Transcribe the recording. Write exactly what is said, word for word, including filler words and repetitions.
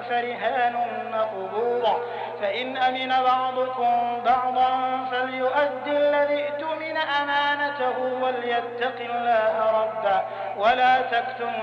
فرهان مقبوضة. فإن أمن بعضكم بعضا فليؤدي الذي اؤتمن أمانته وليتق الله ربه ولا تكتموا